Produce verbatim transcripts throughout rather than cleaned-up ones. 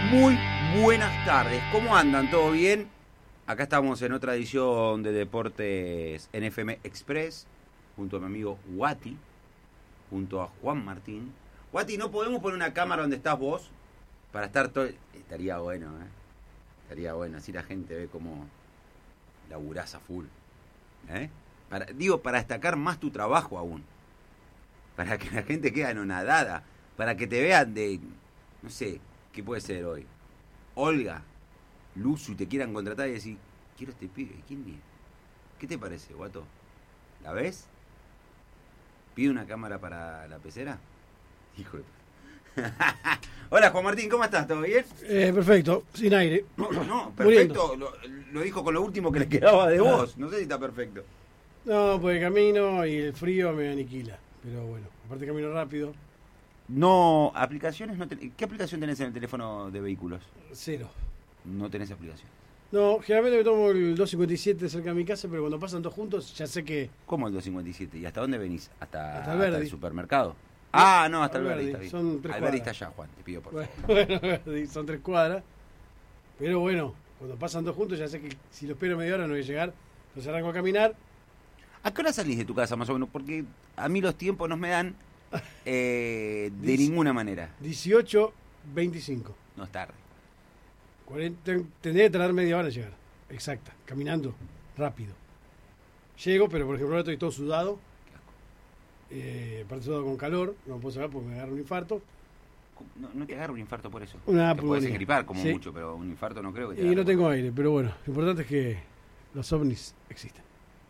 Muy buenas tardes, ¿cómo andan? ¿Todo bien? Acá estamos en otra edición de Deportes en F M Express, junto a mi amigo Guati, junto a Juan Martín. Guati, ¿no podemos poner una cámara donde estás vos? Para estar todo... Estaría bueno, ¿eh? Estaría bueno, así la gente ve cómo laburás a full. ¿Eh? Para, digo, para destacar más tu trabajo aún. Para que la gente quede anonadada. Para que te vean de... No sé, ¿qué puede ser hoy? Olga, Luzu, y te quieran contratar y decir, quiero este pibe. ¿Quién viene? ¿Qué te parece, guato? ¿La ves? ¿Pide una cámara para la pecera? Hijo de... Hola, Juan Martín, ¿cómo estás? ¿Todo bien? Eh, perfecto, sin aire. No, no, perfecto. Lo, lo dijo con lo último que le quedaba de vos. No sé si está perfecto. No, pues el camino y el frío me aniquila. Pero bueno, aparte camino rápido. No, aplicaciones no ten... ¿Qué aplicación tenés en el teléfono de vehículos? Cero. No tenés aplicación. No, generalmente me tomo el dos cincuenta y siete cerca de mi casa, pero cuando pasan dos juntos ya sé que... ¿Cómo el dos cincuenta y siete? ¿Y hasta dónde venís? ¿Hasta, hasta el, hasta el supermercado? Ah, no, hasta Alberdi, está bien. Son tres Alberdi cuadras. está allá, Juan, te pido por bueno, favor. Bueno, son tres cuadras. Pero bueno, cuando pasan dos juntos ya sé que si lo espero media hora no voy a llegar. Entonces arranco a caminar. ¿A qué hora salís de tu casa más o menos? Porque a mí los tiempos no me dan eh, de Dice, ninguna manera. dieciocho veinticinco. No es tarde. cuarenta, tendría que tardar media hora en llegar. Exacta, caminando, rápido. Llego, pero por ejemplo ahora estoy todo sudado. Eh, aparte sudado con calor, no puedo saber porque me agarra un infarto. No, no te agarra un infarto por eso. Una te puedes engripar como sí. mucho, pero un infarto no creo que te Y no tengo aire, pero bueno, lo importante es que los ovnis existen.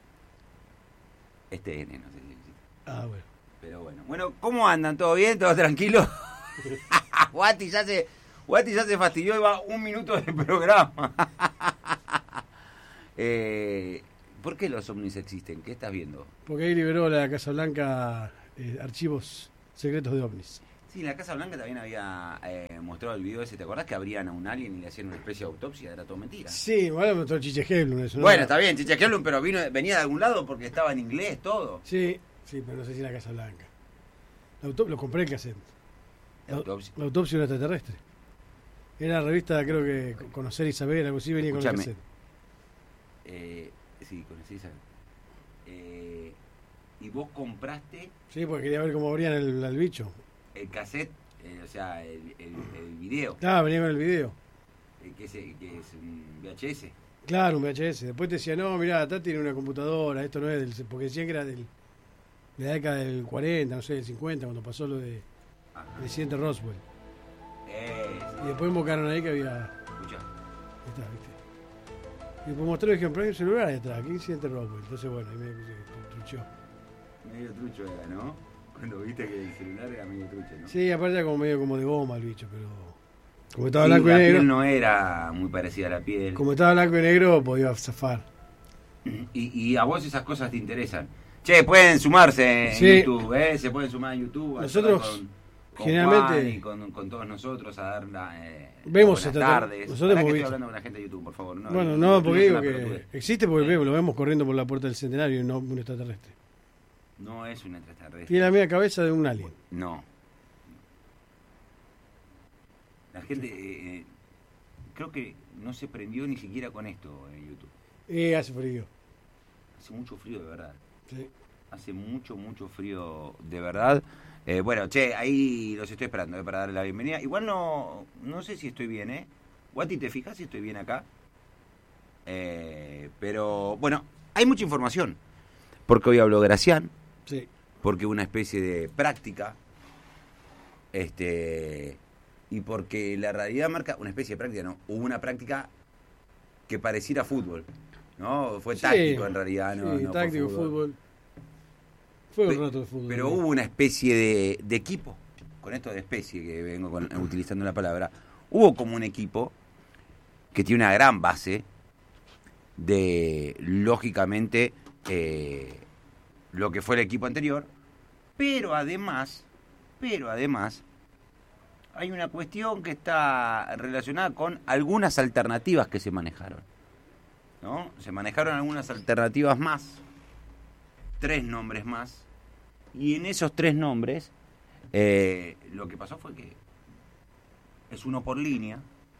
Este N, no sé si existe. Ah, bueno. Pero bueno. Bueno, ¿cómo andan? ¿Todo bien? ¿Todo tranquilo? Guati ya se... Guati ya se fastidió y va un minuto de programa. eh... ¿Por qué los ovnis existen? ¿Qué estás viendo? Porque ahí liberó la Casa Blanca eh, archivos secretos de ovnis. Sí, la Casa Blanca también había eh, mostrado el video ese. ¿Te acordás que abrían a un alien y le hacían una especie de autopsia? Era todo mentira. Sí, bueno, me mostró el Chiche Helblum eso. Bueno, ¿no? Está bien, Chiche Helblum, pero vino, venía de algún lado porque estaba en inglés todo. Sí, sí, pero no sé si la Casa Blanca. La auto- lo compré el cassette. La autopsia. La autopsia de un extraterrestre. Era la revista, creo que Conocer Isabel, algo así, venía Escuchame, con el cassette. Eh... Sí, conocí esa. Eh, ¿Y vos compraste? Sí, porque quería ver cómo abrían el, el bicho. El cassette, eh, o sea, el, el, el video. Ah, venía con el video. Eh, que, es, que es un V H S. Claro, un V H S. Después te decía, no, mirá, acá tiene una computadora, esto no es del... Porque decían que era del, de la década del cuarenta, no sé, del cincuenta, cuando pasó lo de Ajá. el incidente Roswell. Eh, Y después invocaron ahí que había... Escuchá. Ahí está, ¿viste? Y después mostró y dijeron, pero hay un celular ahí atrás, ¿qué incidente Roswell? Entonces, bueno, ahí me truchó. Medio trucho era, ¿no? Cuando viste que el celular era medio trucho, ¿no? Sí, aparte era como medio como de goma el bicho, pero... Como estaba Sí, blanco y la negro... piel no era muy parecida a la piel. Como estaba blanco y negro, podía zafar. Y, y a vos esas cosas te interesan. Che, pueden sumarse en Sí. YouTube, ¿eh? Se pueden sumar en YouTube. Nosotros, con, con generalmente... Juan y con, con todos nosotros a dar la, eh, Vemos buenas esta- tardes. nosotros ¿Para qué hemos estoy visto. hablando con la gente de YouTube, por favor? No, Bueno, el- no, el porque tuyo es digo una que pelotudez. existe porque Sí. vemos, lo vemos corriendo por la puerta del Centenario y no un extraterrestre. No es un extraterrestre. Tiene la media cabeza de un alien. No. La gente... eh, creo que no se prendió ni siquiera con esto en YouTube. Eh, hace frío. Hace mucho frío, de verdad. Sí. Hace mucho, mucho frío, de verdad. Eh, bueno, che, ahí los estoy esperando eh, para darle la bienvenida. Igual no no sé si estoy bien, ¿eh? Guati, ¿te fijas si estoy bien acá? Eh, pero, bueno, hay mucha información. Porque hoy habló Gracián, Sí. porque una especie de práctica, este y porque la realidad marca una especie de práctica, no, hubo una práctica que pareciera fútbol, ¿no? Fue Sí. táctico en realidad, ¿no? Sí, no fue táctico, fútbol. Fue un Pe- rato de fútbol. Pero hubo una especie de, de equipo, con esto de especie que vengo con- utilizando la palabra, hubo como un equipo que tiene una gran base de, lógicamente, eh, lo que fue el equipo anterior, pero además, pero además, hay una cuestión que está relacionada con algunas alternativas que se manejaron, ¿no? Se manejaron algunas alternativas más, tres nombres más, y en esos tres nombres, eh, lo que pasó fue que es uno por línea,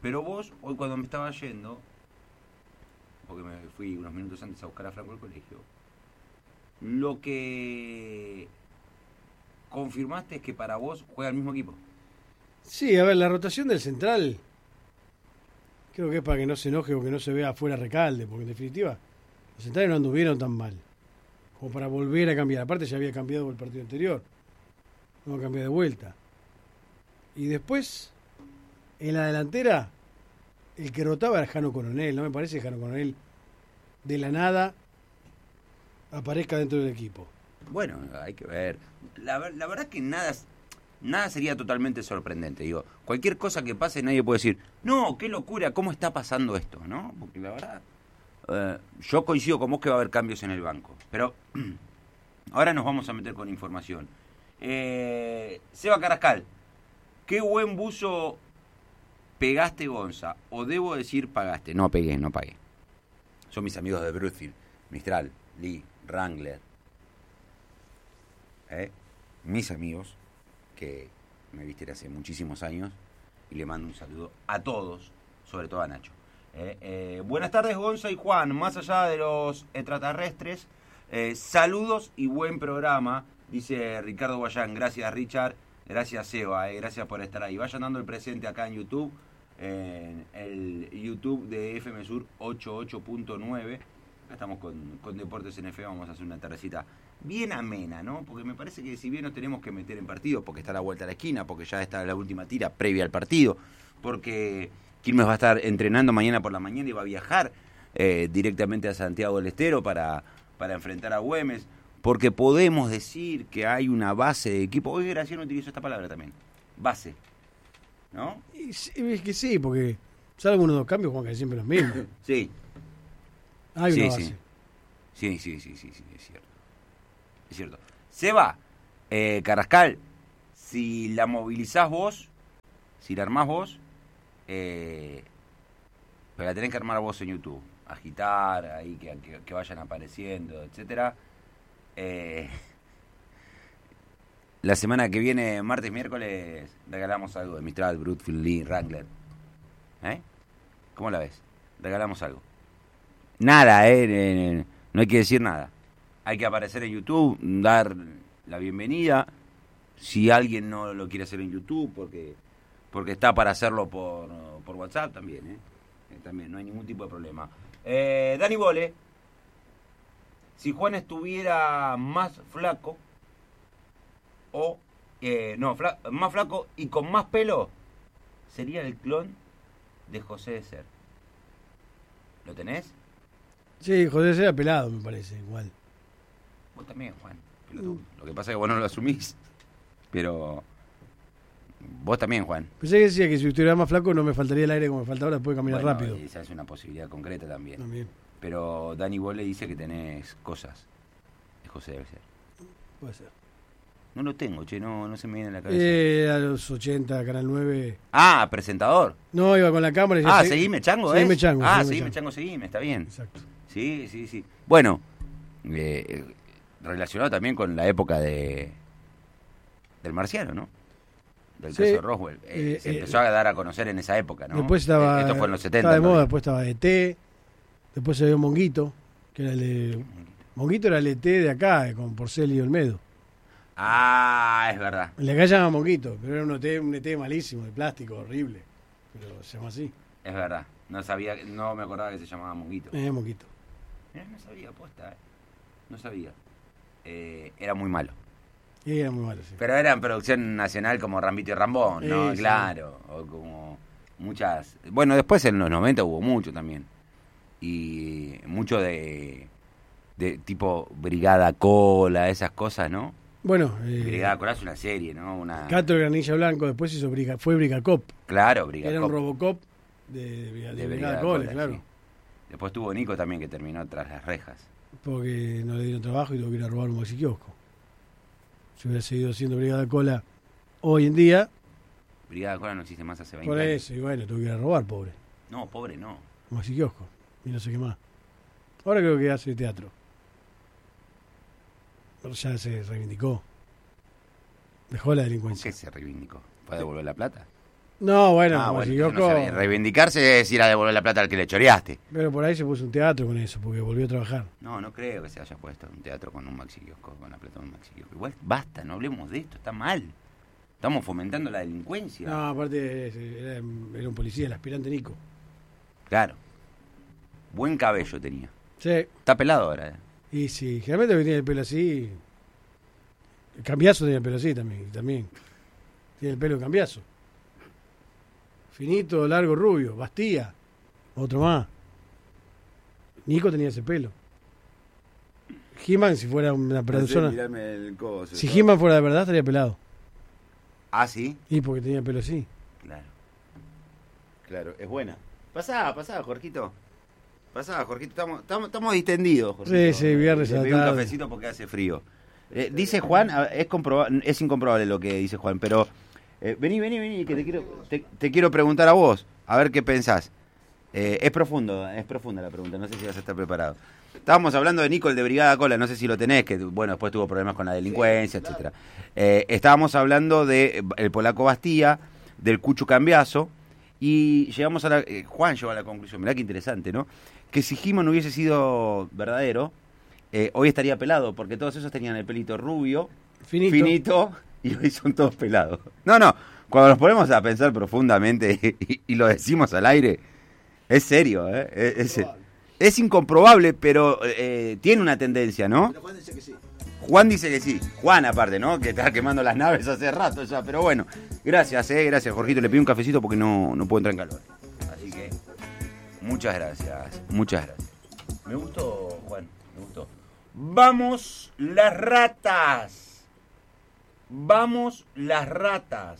Pero vos, hoy cuando me estaba yendo, porque me fui unos minutos antes a buscar a Franco al colegio, lo que confirmaste es que para vos juega el mismo equipo. Sí, a ver, la rotación del central creo que es para que no se enoje o que no se vea afuera Recalde, porque en definitiva los centrales no anduvieron tan mal como para volver a cambiar. Aparte ya había cambiado el partido anterior, no cambió de vuelta. Y después, en la delantera, el que rotaba era Jano Coronel. No me parece que Jano Coronel de la nada aparezca dentro del equipo. Bueno, hay que ver. La, la verdad que nada, nada sería totalmente sorprendente. Digo, cualquier cosa que pase nadie puede decir, no, qué locura, ¿cómo está pasando esto? ¿No? Porque la verdad, eh, yo coincido con vos que va a haber cambios en el banco. Pero ahora nos vamos a meter con información. Eh, Seba Carrascal, qué buen buzo pegaste, Gonza. O debo decir pagaste. No pegué, no pagué. Son mis amigos de Brufield, Mistral, Lee, Wrangler. ¿Eh? Mis amigos que me visten hace muchísimos años y le mando un saludo a todos, sobre todo a Nacho. Eh, eh, buenas tardes, Gonza y Juan. Más allá de los extraterrestres, eh, saludos y buen programa, dice Ricardo Guayán. Gracias, Richard. Gracias, Seba. Eh, gracias por estar ahí. Vayan dando el presente acá en YouTube, en el YouTube de F M Sur ochenta y ocho punto nueve. Acá estamos con, con Deportes N F. Vamos a hacer una tardecita bien amena, ¿no? Porque me parece que si bien nos tenemos que meter en partido, porque está a la vuelta a la esquina, porque ya está la última tira previa al partido, porque Quilmes va a estar entrenando mañana por la mañana y va a viajar eh, directamente a Santiago del Estero para, para enfrentar a Güemes, porque podemos decir que hay una base de equipo. Hoy Graciano utilizó esta palabra también, base, ¿no? Y sí, es que sí, porque salvo unos dos cambios, Juan, que siempre los mismos. Sí. Hay sí, una base. sí. Sí, sí, sí, sí, sí, es cierto. Es cierto. Seba, eh, Carrascal, si la movilizás vos, si la armás vos, eh, pero la tenés que armar vos en YouTube, agitar, ahí que, que, que vayan apareciendo, etcétera. Eh, la semana que viene, martes, miércoles, regalamos algo de Mistral, Brufield, Lee, Wrangler. ¿Eh? ¿Cómo la ves? Regalamos algo. Nada, eh, eh, no hay que decir nada. Hay que aparecer en YouTube, dar la bienvenida. Si alguien no lo quiere hacer en YouTube porque porque está para hacerlo por, por WhatsApp, también, ¿eh? Eh, también, no hay ningún tipo de problema. Eh, Dani Bole, si Juan estuviera más flaco, o, eh, no, fla, más flaco y con más pelo, sería el clon de José de Ser. ¿Lo tenés? Sí, José era pelado, me parece, igual. Vos también, Juan. Uh. Lo que pasa es que vos no lo asumís. Pero vos también, Juan. Pensé que decía que si estuviera más flaco no me faltaría el aire como me falta ahora, puede caminar bueno, rápido. Esa es una posibilidad concreta también. También. Pero Dani Bole dice que tenés cosas de José debe ser. Puede ser. No lo tengo, che, no, no se me viene a la cabeza. Eh, a los ochenta, Canal nueve. Ah, presentador. No, iba con la cámara y Ah, se... seguime, chango, ¿eh? Seguime, chango. Ah, seguime, seguime, chango. chango, seguime, está bien. Exacto. Sí, sí, sí. Bueno, eh, relacionado también con la época de del Marciano, ¿no? Del Sí. caso de Roswell. Eh, Eh, se eh, empezó a dar a conocer en esa época, ¿no? Después estaba... Esto fue en los setenta. Estaba de ¿no? moda, después estaba E T. Después se vio Monguito, que era el de... Monguito era el E T de acá, con Porcel y Olmedo. Ah, es verdad. En la calle se llama Monguito, pero era un E T, un E T malísimo, de plástico, horrible. Pero se llama así. Es verdad. No sabía, no me acordaba que se llamaba Monguito. Eh, Monguito. Eh, no sabía, posta, eh. No sabía. Eh, era muy malo. Y era muy malo, sí. Pero era en producción nacional como Rambito y Rambón, ¿no? Sí, sí. Claro. O como muchas... Bueno, después en los noventa hubo mucho también. Y mucho de... de tipo Brigada Cola, esas cosas, ¿no? Bueno, eh, Brigada Cola es una serie, ¿no? Una... Cato el Granilla Blanco, después hizo Briga, fue Brigacop. Claro, Brigada Era un Cop. Robocop de, de, de, de Brigada Brigada Cole, Cola, claro. sí. Después tuvo Nico también, que terminó tras las rejas. Porque no le dieron trabajo y tuvo que ir a robar un maxi kiosco. Si hubiera seguido haciendo Brigada Cola hoy en día, Brigada Cola no existe más hace veinte por años. eso, y bueno, tuvo que ir a robar, pobre. No, pobre, no. Un maxi kiosco. Y no sé qué más. Ahora creo que hace teatro. Pero ya se reivindicó. Dejó la ¿Por delincuencia. qué se reivindicó? ¿Fue a devolver la plata? No, bueno, Ah, como bueno, si no Yoko- sabía. Reivindicarse es ir a devolver la plata al que le choreaste. Pero por ahí se puso un teatro con eso, porque volvió a trabajar. No, no creo que se haya puesto un teatro con un Maxi Kiosco, con la plata de un Maxi Kiosco. Igual, basta, no hablemos de esto, está mal. Estamos fomentando la delincuencia. No, aparte era, era un policía, el aspirante Nico. Claro. Buen cabello tenía. Sí. Está pelado ahora. ¿eh? Y sí, generalmente que tiene el pelo así. El Cambiazo tenía el pelo así también. también. Tiene el pelo de Cambiazo. Finito, largo, rubio. Bastía. Otro más. Nico tenía ese pelo. He-Man, si fuera una persona. El coso, Si He-Man fuera de verdad, estaría pelado. Ah, sí. Y porque tenía el pelo así. Claro. Claro, es buena. Pasá, pasá, Jorgito. Pasá, Jorgito. Estamos, estamos, estamos distendidos, Jorgito. Sí, sí, viernes Le a la pedí un tarde. cafecito porque hace frío. Eh, dice Juan, a- es comproba- es incomprobable lo que dice Juan, pero eh, vení, vení, vení, que te quiero, te, te quiero preguntar a vos, a ver qué pensás. Eh, es profundo, es profunda la pregunta, no sé si vas a estar preparado. Estábamos hablando de Nico, el de Brigada Cola, no sé si lo tenés, que bueno, después tuvo problemas con la delincuencia, sí, etcétera. Eh, estábamos hablando de eh, el polaco Bastía, del Cucho Cambiazo, y llegamos a la... eh, Juan llegó a la conclusión, mirá qué interesante, ¿no? Que si He-Man hubiese sido verdadero, eh, hoy estaría pelado, porque todos esos tenían el pelito rubio, Finito. finito, y hoy son todos pelados. No, no, cuando nos ponemos a pensar profundamente y, y lo decimos al aire, es serio, ¿eh? Es, es, es incomprobable, pero eh, tiene una tendencia, ¿no? Pero Juan dice que sí. Juan dice que sí. Juan, aparte, ¿no? Que está quemando las naves hace rato ya. Pero bueno, gracias, ¿eh? Gracias, Jorgito. Le pido un cafecito porque no, no puedo entrar en calor. Así que, muchas gracias. Muchas gracias. Me gustó, Juan. Me gustó. ¡Vamos las ratas! ¡Vamos las ratas!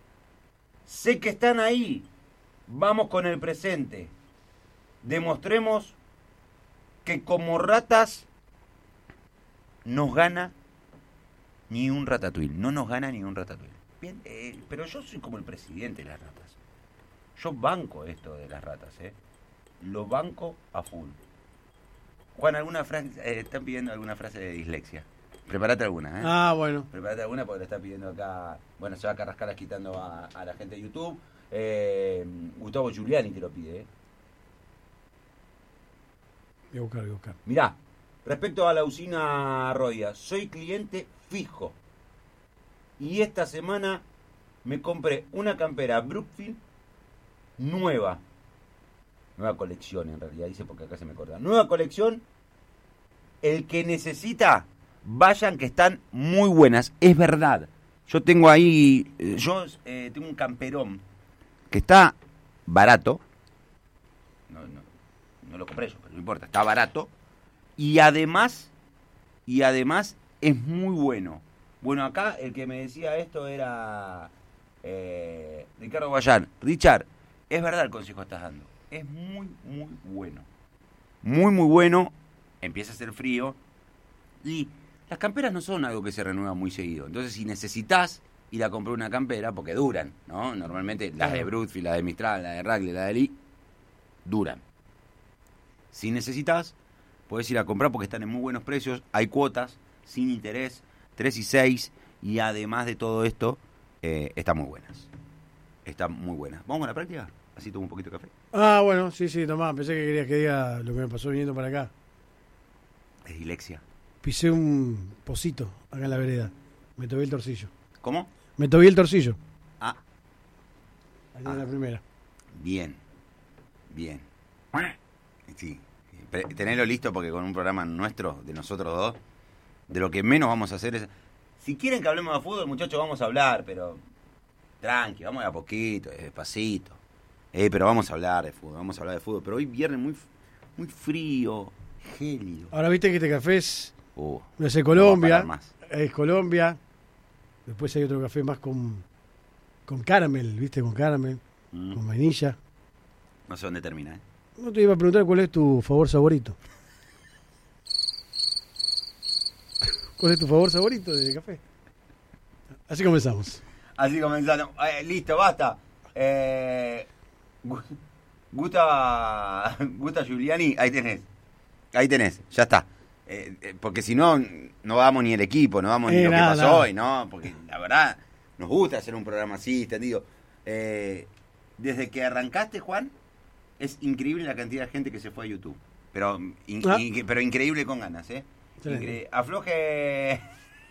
Sé que están ahí. Vamos con el presente. Demostremos que como ratas nos gana ni un ratatouille. No nos gana ni un ratatouille. Bien, eh, pero yo soy como el presidente de las ratas. Yo banco esto de las ratas, ¿eh? Lo banco a full. Juan, ¿alguna frase? Eh, están pidiendo alguna frase de dislexia. Prepárate alguna, ¿eh? Ah, bueno. Prepárate alguna porque le está pidiendo acá... Bueno, se va a carrascar quitando a, a la gente de YouTube. Eh, Gustavo Giuliani te lo pide, ¿eh? Voy a buscar, voy a buscar. Mirá, respecto a la usina Rodia, soy cliente fijo. Y esta semana me compré una campera Brookfield nueva. Nueva colección en realidad, dice porque acá se me corta. Nueva colección. El que necesita, vayan que están muy buenas. Es verdad. Yo tengo ahí, eh, yo eh, tengo un camperón que está barato. No, no, no lo compré yo, pero no importa, está barato. Y además, y además es muy bueno. Bueno, acá el que me decía esto era eh, Ricardo Guayán. Richard, es verdad el consejo que estás dando. Es muy, muy bueno. Muy, muy bueno. Empieza a hacer frío. Y las camperas no son algo que se renueva muy seguido. Entonces, si necesitas ir a comprar una campera, porque duran, ¿no? Normalmente las de Brookfield, las de Mistral, las de Rackley, las de Lee, duran. Si necesitas, puedes ir a comprar porque están en muy buenos precios. Hay cuotas, sin interés, tres y seis. Y además de todo esto, eh, están muy buenas. Están muy buenas. ¿Vamos a la práctica? Así tomo un poquito de café. Ah, bueno, sí, sí, tomá. Pensé que querías que diga lo que me pasó viniendo para acá. Es dilexia. Pisé un pocito acá en la vereda. Me toqué el torcillo. ¿Cómo? Me toqué el torcillo. Ah, Ahí Ah. en la primera. bien. Bien. Sí. Pre- Tenelo listo porque con un programa nuestro, de nosotros dos, de lo que menos vamos a hacer es... Si quieren que hablemos de fútbol, muchachos, vamos a hablar, pero... Tranqui, vamos de a poquito, despacito. Eh, pero vamos a hablar de fútbol, vamos a hablar de fútbol. Pero hoy viernes muy, muy frío, gélido. Ahora viste que este café es, Uh, no es de no va a Colombia. parar más. Es Colombia. Después hay otro café más con, con caramel, ¿viste? Con caramel, Mm, con vainilla. no sé dónde termina, ¿eh? No te iba a preguntar cuál es tu favor favorito. ¿Cuál es tu favor favorito de café? Así comenzamos. Así comenzando. Eh, listo, basta. Eh, Gu- Gusta, Gusta Giuliani, ahí tenés. Ahí tenés, ya está. Eh, eh, porque si no, no vamos ni el equipo, no vamos ni Eh, lo nada, que pasó nada. hoy, ¿no? Porque la verdad, nos gusta hacer un programa así, extendido. Eh, desde que arrancaste, Juan, es increíble la cantidad de gente que se fue a YouTube. Pero, in, ah. in, pero increíble con ganas, ¿eh? Sí. Incre- afloje...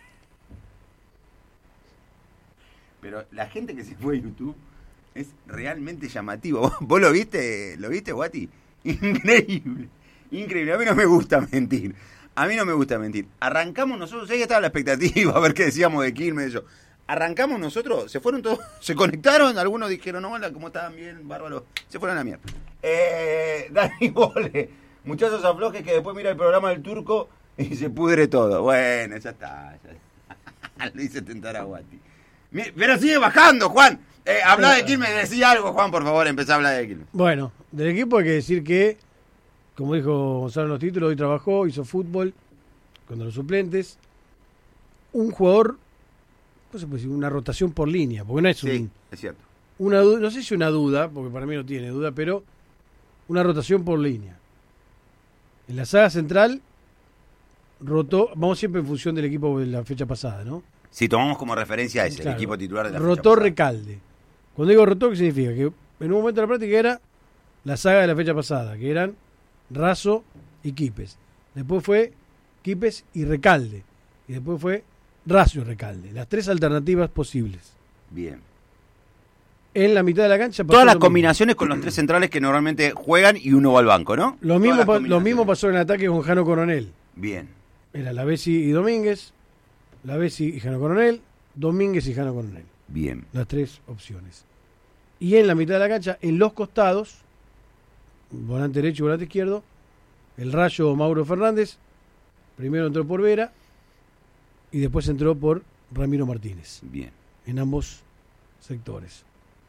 Pero la gente que se fue a YouTube es realmente llamativo. ¿Vos, vos lo viste, lo viste, Guati? Increíble. Increíble. A mí no me gusta mentir. A mí no me gusta mentir. Arrancamos nosotros, ahí estaba la expectativa, a ver qué decíamos de Quilmes, eso. Arrancamos nosotros, se fueron todos, se conectaron, algunos dijeron, no, hola, ¿cómo estaban bien? Bárbaro. Se fueron a la mierda. Eh, Dani Bole, muchachos aflojes que después mira el programa del Turco y se pudre todo. Bueno, ya está. Ya está. Lo hice tentar a Guati. Pero sigue bajando, Juan. Eh, habla de Quilmes, decía algo, Juan, por favor, empezá a hablar de Quilmes. Bueno, del equipo hay que decir que, como dijo Gonzalo en los títulos, hoy trabajó, hizo fútbol contra los suplentes. Un jugador, no se puede decir, una rotación por línea, porque no es un, sí, es cierto. Una duda, no sé si una duda, porque para mí no tiene duda, pero una rotación por línea. En la saga central, rotó, vamos siempre en función del equipo de la fecha pasada, ¿no? Si tomamos como referencia ese, Claro, el equipo titular de la rotó fecha pasada. Recalde. Cuando digo rotó, ¿qué significa? Que en un momento de la práctica era la saga de la fecha pasada, que eran Razo y Quipes. Después fue Quipes y Recalde. Y después fue Razo y Recalde. Las tres alternativas posibles. Bien. En la mitad de la cancha pasó Todas las lo mismo. combinaciones con los tres centrales que normalmente juegan y uno va al banco, ¿no? Lo Todas mismo, las pa- lo combinaciones. mismo pasó en el ataque con Jano Coronel. Bien. Era Lavesi y Domínguez, Lavesi y Jano Coronel, Domínguez y Jano Coronel. Bien. Las tres opciones. Y en la mitad de la cancha, en los costados, volante derecho y volante izquierdo, el Rayo Mauro Fernández, primero entró por Vera y después entró por Ramiro Martínez, Bien. en ambos sectores.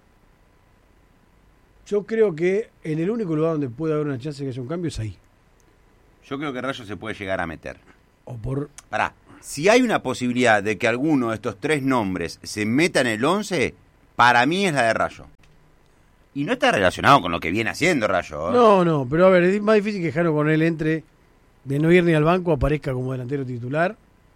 Yo creo que en el único lugar donde puede haber una chance de que haya un cambio es ahí. Yo creo que Rayo se puede llegar a meter. O por Pará, si hay una posibilidad de que alguno de estos tres nombres se meta en el once, para mí es la de Rayo. Y no está relacionado con lo que viene haciendo Rayo, ¿eh? No, no, pero a ver, es más difícil que Jano Coronel entre, de no ir ni al banco, aparezca como delantero titular,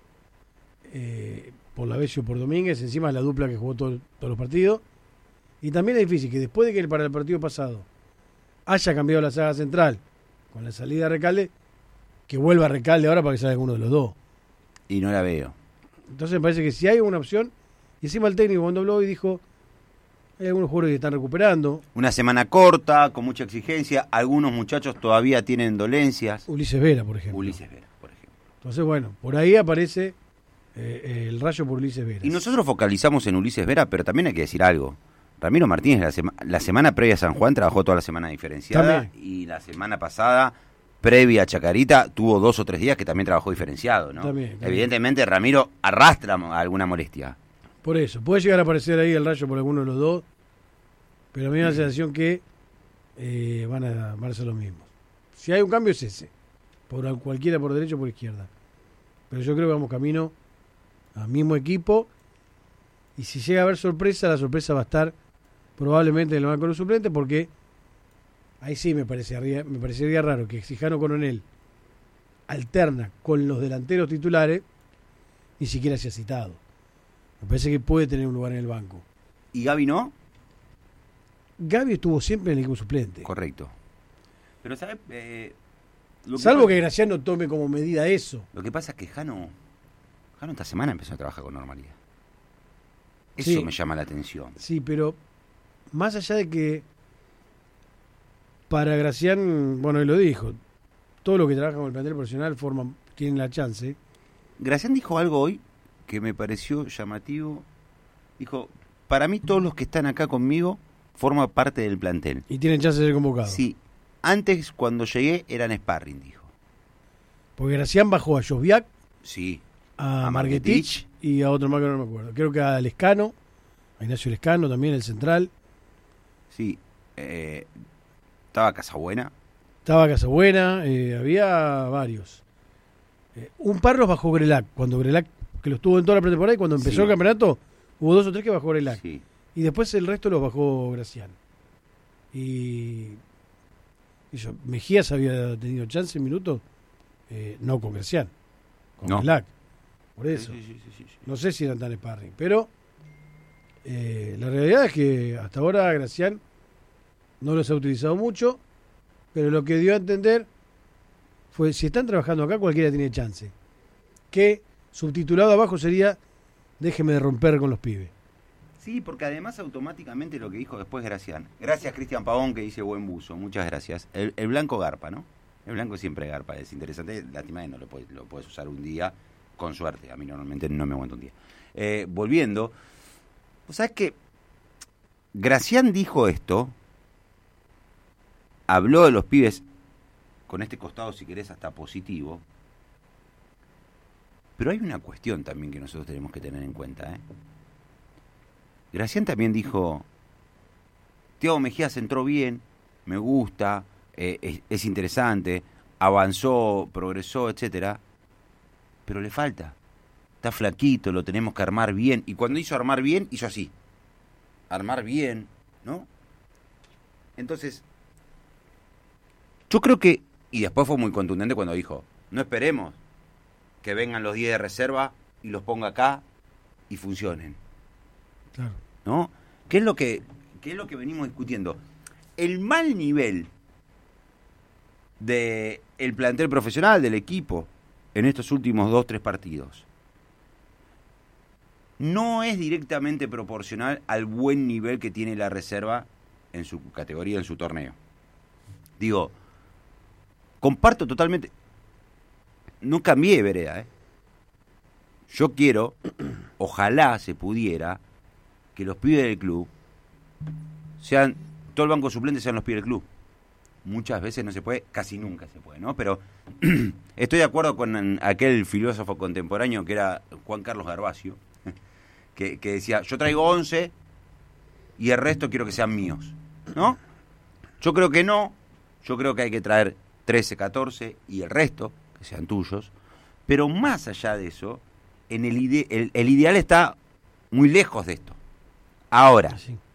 eh, por Lavesi o por Domínguez, encima es la dupla que jugó todo- todos los partidos. Y también es difícil que después de que para el partido pasado haya cambiado la saga central con la salida de Recalde, que vuelva a Recalde ahora para que salga uno de los dos. Y no la veo. Entonces me parece que si hay una opción, y encima el técnico cuando habló y dijo, hay algunos jugadores que están recuperando, Una semana corta, con mucha exigencia. Algunos muchachos todavía tienen dolencias. Ulises Vera, por ejemplo. Ulises Vera, por ejemplo. Entonces, bueno, por ahí aparece eh, el Rayo por Ulises Vera. Y nosotros focalizamos en Ulises Vera, pero también hay que decir algo. Ramiro Martínez la, sema- la semana previa a San Juan trabajó toda la semana diferenciada. También. Y la semana pasada, previa a Chacarita, tuvo dos o tres días que también trabajó diferenciado, ¿no? También, también. Evidentemente Ramiro arrastra mo- alguna molestia. Por eso, puede llegar a aparecer ahí el Rayo por alguno de los dos, pero a mí me da la sensación que eh, van, a, van a ser los mismos. Si hay un cambio es ese, por al- cualquiera por derecha o por izquierda. Pero yo creo que vamos camino al mismo equipo, y si llega a haber sorpresa, la sorpresa va a estar probablemente en el banco de los suplentes, porque ahí sí me parecería, me parecería raro que si Jano Coronel alterna con los delanteros titulares, ni siquiera se ha citado. Me parece que puede tener un lugar en el banco. ¿Y Gaby no? Gaby estuvo siempre en el equipo suplente. Correcto. Pero, ¿sabes? Eh, lo Salvo pasa- que Graciano tome como medida eso. Lo que pasa es que Jano, Jano esta semana empezó a trabajar con normalidad. Eso Sí. me llama la atención. Sí, pero más allá de que para Gracián, bueno, él lo dijo, todo lo que trabaja con el plantel profesional forman, tienen la chance. Gracián dijo algo hoy que me pareció llamativo. Dijo, para mí todos los que están acá conmigo forman parte del plantel. Y tienen chance de ser convocados. Sí, antes cuando llegué eran sparring, dijo. Porque Gracián bajó a Josviak, Sí, a, A Marguetich y a otro más que no me acuerdo. Creo que a Lescano, a Ignacio Lescano también, el central. sí. Eh, estaba Casabuena. Estaba Casabuena, eh, había varios. Eh, un par los bajó Grelac, cuando Grelac, que los tuvo en toda la pretemporada, y cuando empezó Sí. el campeonato, hubo dos o tres que bajó Grelac. Sí. Y después el resto los bajó Gracián. Y, y yo, Mejías había tenido chance en minutos, eh, no con Gracián, con No. Grelac. Por eso. Sí, sí, sí, sí, sí. No sé si eran tan sparring, pero Eh, la realidad es que hasta ahora Gracián no los ha utilizado mucho, pero lo que dio a entender fue, si están trabajando acá, cualquiera tiene chance. Que subtitulado abajo sería, déjeme de romper con los pibes. Sí, porque además automáticamente lo que dijo después Gracián. Gracias, Cristian Pavón, que dice buen buzo. Muchas gracias. El, el blanco garpa, ¿no? El blanco siempre garpa, es interesante. Lástima que no lo puedes, lo puedes usar un día con suerte. A mí normalmente no me aguanto un día. Eh, volviendo, ¿sabes qué? Gracián dijo esto, habló de los pibes con este costado, si querés, hasta positivo. Pero hay una cuestión también que nosotros tenemos que tener en cuenta, ¿eh? Gracián también dijo, Thiago Mejías entró bien, me gusta, eh, es, es interesante, avanzó, progresó, etcétera, pero le falta. Está flaquito, lo tenemos que armar bien. Y cuando hizo armar bien, hizo así. Armar bien, ¿no? Entonces, yo creo que, y después fue muy contundente cuando dijo, no esperemos que vengan los diez de reserva y los ponga acá y funcionen. Claro. ¿No? ¿Qué es lo que, qué es lo que venimos discutiendo? El mal nivel de el plantel profesional del equipo en estos últimos dos, tres partidos no es directamente proporcional al buen nivel que tiene la reserva en su categoría, en su torneo. Digo, comparto totalmente. No cambié de vereda, ¿eh? Yo quiero, ojalá se pudiera, que los pibes del club sean, todo el banco suplente sean los pibes del club. Muchas veces no se puede, casi nunca se puede, ¿no? Pero estoy de acuerdo con aquel filósofo contemporáneo que era Juan Carlos Gervasio, que, que decía, yo traigo once y el resto quiero que sean míos, ¿no? Yo creo que no, yo creo que hay que traer trece, catorce y el resto que sean tuyos, pero más allá de eso, en el, ide- el, el ideal está muy lejos de esto. Ahora, Sí.